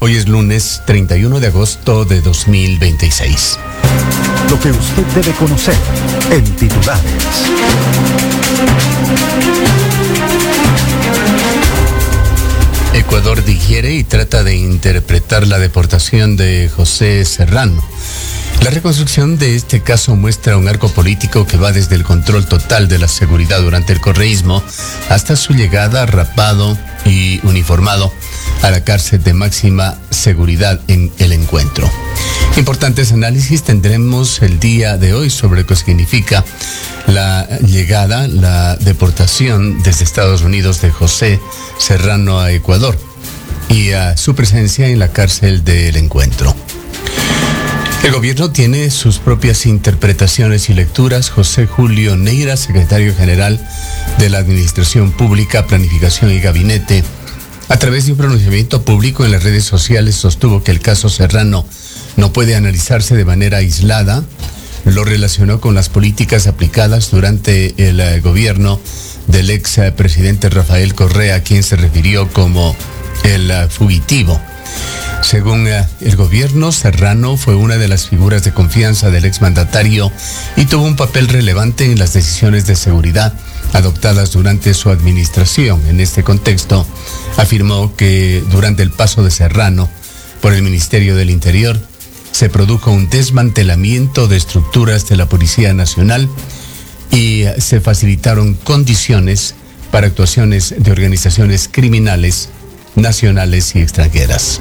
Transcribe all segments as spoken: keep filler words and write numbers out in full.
Hoy es lunes treinta y uno de agosto de dos mil veintiséis. Lo que usted debe conocer en titulares. Ecuador digiere y trata de interpretar la deportación de José Serrano. La reconstrucción de este caso muestra un arco político que va desde el control total de la seguridad durante el correísmo hasta su llegada rapado y uniformado a la cárcel de máxima seguridad en El Encuentro. Importantes análisis tendremos el día de hoy sobre lo que significa la llegada, la deportación desde Estados Unidos de José Serrano a Ecuador y a su presencia en la cárcel de El Encuentro. El gobierno tiene sus propias interpretaciones y lecturas. José Julio Neira, secretario general de la Administración Pública, Planificación y Gabinete, a través de un pronunciamiento público en las redes sociales, sostuvo que el caso Serrano no puede analizarse de manera aislada. Lo relacionó con las políticas aplicadas durante el uh, gobierno del ex uh, presidente Rafael Correa, a quien se refirió como el uh, fugitivo. Según uh, el gobierno, Serrano fue una de las figuras de confianza del exmandatario y tuvo un papel relevante en las decisiones de seguridad adoptadas durante su administración. En este contexto, afirmó que durante el paso de Serrano por el Ministerio del Interior, se produjo un desmantelamiento de estructuras de la Policía Nacional y se facilitaron condiciones para actuaciones de organizaciones criminales nacionales y extranjeras.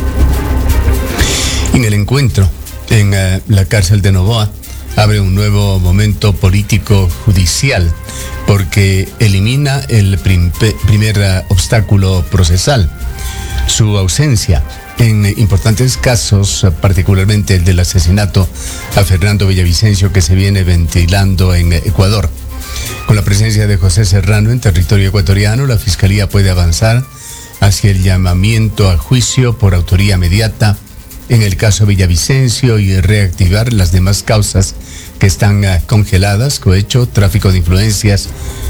En El Encuentro, en uh, la cárcel de Novoa, abre un nuevo momento político judicial porque elimina el prim- primer uh, obstáculo procesal, su ausencia en importantes casos, particularmente el del asesinato a Fernando Villavicencio que se viene ventilando en Ecuador. Con la presencia de José Serrano en territorio ecuatoriano, la Fiscalía puede avanzar hacia el llamamiento a juicio por autoría mediata en el caso Villavicencio y reactivar las demás causas que están uh, congeladas: cohecho, tráfico de influencias,